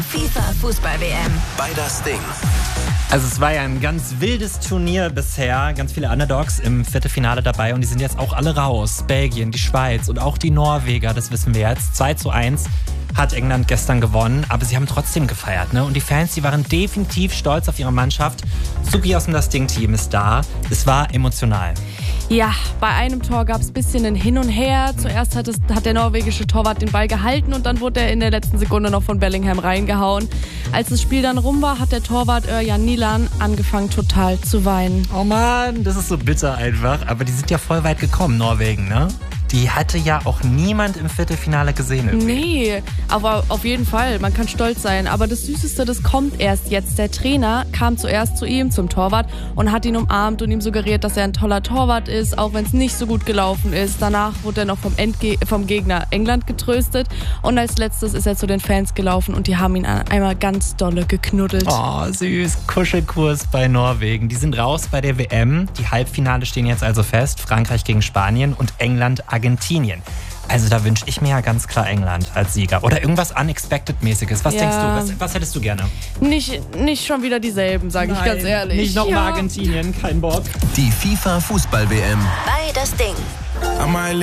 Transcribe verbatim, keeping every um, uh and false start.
FIFA Fußball-W M. Bei das Ding. Also es war ja ein ganz wildes Turnier bisher, ganz viele Underdogs im Viertelfinale dabei und die sind jetzt auch alle raus. Belgien, die Schweiz und auch die Norweger, das wissen wir jetzt. zwei zu eins hat England gestern gewonnen, aber sie haben trotzdem gefeiert, ne? Und die Fans, die waren definitiv stolz auf ihre Mannschaft. Suki aus dem Das Ding-Team ist da. Es war emotional. Ja, bei einem Tor gab es ein bisschen ein Hin und Her. Zuerst hat, es, hat der norwegische Torwart den Ball gehalten und dann wurde er in der letzten Sekunde noch von Bellingham reingehauen. Als das Spiel dann rum war, hat der Torwart Örjan Nilan angefangen total zu weinen. Oh Mann, das ist so bitter einfach. Aber die sind ja voll weit gekommen, Norwegen, ne? Die hatte ja auch niemand im Viertelfinale gesehen irgendwie. Nee, aber auf jeden Fall, man kann stolz sein. Aber das Süßeste, das kommt erst jetzt. Der Trainer kam zuerst zu ihm, zum Torwart, und hat ihn umarmt und ihm suggeriert, dass er ein toller Torwart ist, auch wenn es nicht so gut gelaufen ist. Danach wurde er noch vom, Endge- vom Gegner England getröstet. Und als letztes ist er zu den Fans gelaufen und die haben ihn einmal ganz dolle geknuddelt. Oh, süß. Kuschelkurs bei Norwegen. Die sind raus bei der W M. Die Halbfinale stehen jetzt also fest. Frankreich gegen Spanien und England Argentinien. Also da wünsche ich mir ja ganz klar England als Sieger. Oder irgendwas Unexpected-mäßiges. Was Ja. denkst du? Was, was hättest du gerne? Nicht, nicht schon wieder dieselben, sage ich ganz ehrlich. Nicht nochmal Ja. Argentinien, kein Bock. Die FIFA Fußball-W M. Bei das Ding.